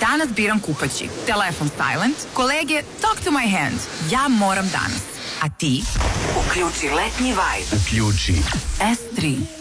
Danas biram kupaći. Telefon silent, kolege talk to my hand. Ja moram danas. A ti? Uključi letnji vibe. Uključi S3.